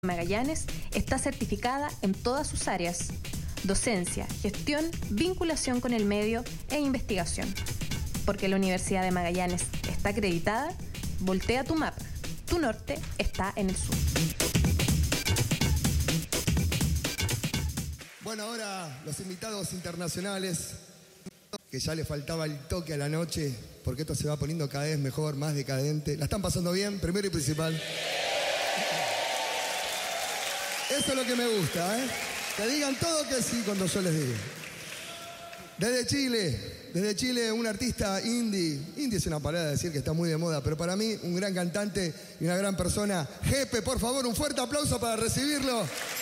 Magallanes está certificada en todas sus áreas: docencia, gestión, vinculación con el medio e investigación. Porque la Universidad de Magallanes está acreditada, voltea tu mapa. Tu norte está en el sur. Bueno, ahora los invitados internacionales, que ya les faltaba el toque a la noche, porque esto se va poniendo cada vez mejor, más decadente. ¿La están pasando bien? Primero y principal. Eso es lo que me gusta, ¿eh? Que digan todo que sí cuando yo les digo. Desde Chile, un artista indie. Indie es una palabra de decir que está muy de moda, pero para mí un gran cantante y una gran persona. Jepe, por favor, un fuerte aplauso para recibirlo.